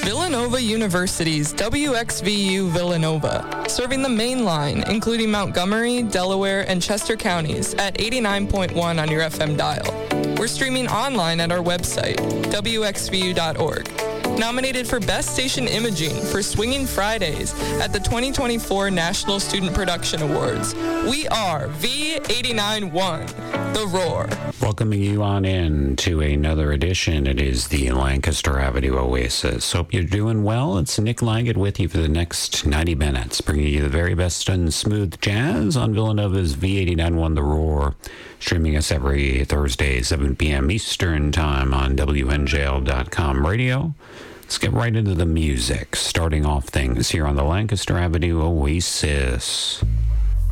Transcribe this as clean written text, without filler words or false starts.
Villanova University's WXVU Villanova, serving the main line, including Montgomery, Delaware, and Chester counties at 89.1 on your FM dial. We're streaming online at our website, wxvu.org. Nominated for Best Station Imaging for Swinging Fridays at the 2024 National Student Production Awards. We are V89.1, The Roar. Welcoming you on in to another edition. It is the Lancaster Avenue Oasis. Hope you're doing well. It's Nick Laggett with you for the next 90 minutes, bringing you the very best and smooth jazz on Villanova's V89.1 The Roar, streaming us every Thursday, 7 p.m. Eastern Time on WNJL.com radio. Let's get right into the music, starting off things here on the Lancaster Avenue Oasis.